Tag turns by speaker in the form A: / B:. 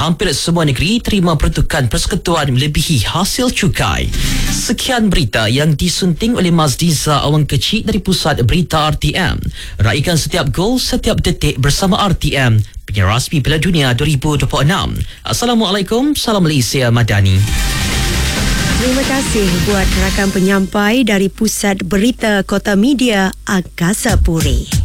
A: hampir semua negeri terima peruntukan persekutuan melebihi hasil cukai. Sekian berita yang disunting oleh Mazdiza Awang Kecil dari Pusat Berita RTM. Raikan setiap gol, setiap detik bersama RTM, penyiar rasmi Piala Dunia 2026. Assalamualaikum, salam Malaysia Madani.
B: Terima kasih buat rakan penyampai dari Pusat Berita Kota Media Angkasa Puri.